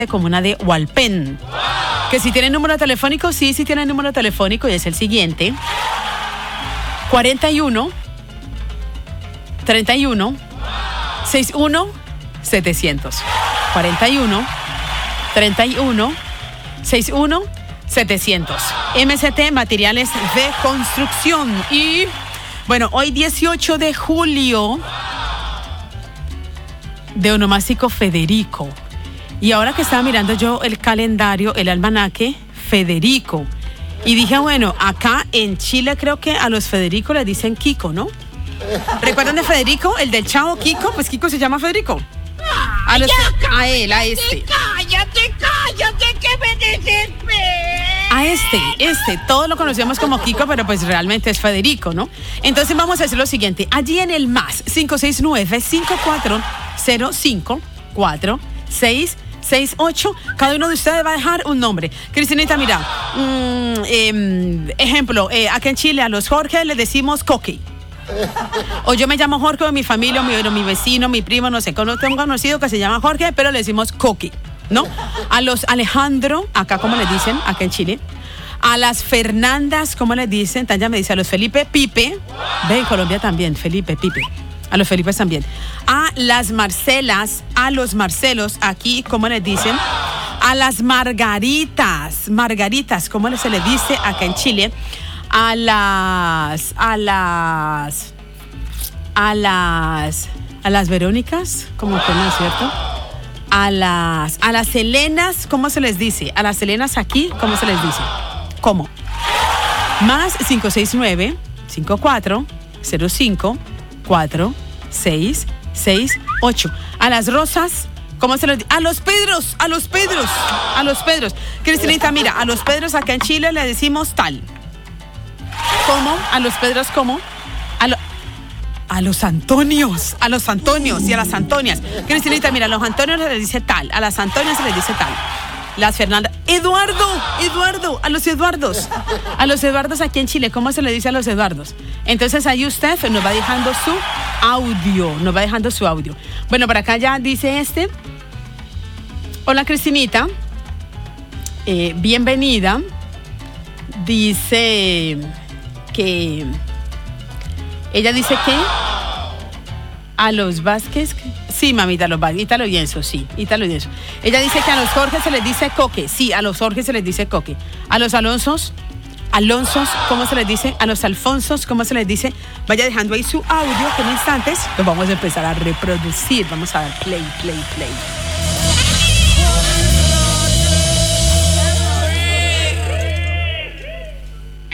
comuna de Hualpén. Que si tienen número telefónico, sí tienen número telefónico y es el siguiente: 41 31 61 700. 41 31 61 700. MST, materiales de construcción. Y bueno, hoy 18 de julio, de onomástico Federico. Y ahora que estaba mirando yo el calendario, el almanaque, Federico. Y dije, bueno, acá en Chile creo que a los Federico les dicen Kiko, ¿no? ¿Recuerdan de Federico? El del Chavo Kiko, pues Kiko se llama Federico. A este. Cállate, que me desespero. A este, todos lo conocemos como Kiko, pero pues realmente es Federico, ¿no? Entonces vamos a hacer lo siguiente. Allí en el más 569-5405-4668, cada uno de ustedes va a dejar un nombre. Cristinita, mira, ejemplo, acá en Chile a los Jorge le decimos Coqui. O yo me llamo Jorge, o mi familia, mi vecino, mi primo, no sé, tengo un conocido que se llama Jorge, pero le decimos Coqui, ¿no? A los Alejandro, acá como les dicen, acá en Chile. A las Fernandas, ¿cómo les dicen? Tanya me dice a los Felipe, Pipe. Ve, en Colombia también, Felipe, Pipe. A los Felipes también. A las Marcelas, a los Marcelos, aquí, ¿cómo les dicen? A las Margaritas, ¿cómo se les dice acá en Chile? A las Verónicas, como que no es cierto. A las Helenas, ¿cómo se les dice? A las Helenas aquí, ¿cómo se les dice? ¿Cómo? Más 569-5405-4668. A las Rosas, ¿cómo se les dice? A los Pedros. Cristinita, mira, a los Pedros acá en Chile le decimos tal. ¿Cómo? A los Pedros, ¿cómo? A los Antonios y a las Antonias. Cristinita, mira, a los Antonios se les dice tal, a las Antonias se les dice tal. Las Fernandas. Eduardo, a los Eduardos. A los Eduardos aquí en Chile, ¿cómo se le dice a los Eduardos? Entonces ahí usted nos va dejando su audio. Bueno, por acá ya dice hola Cristinita, bienvenida. Dice que ella dice que a los Vázquez, sí, mamita, los Vázquez, Ítalo y Enzo, sí, Ítalo y Enzo. Ella dice que a los Jorge se les dice Coque, sí, a los Jorge se les dice Coque. A los Alonsos, ¿cómo se les dice? A los Alfonsos, ¿cómo se les dice? Vaya dejando ahí su audio, que en instantes lo vamos a empezar a reproducir. Vamos a dar play.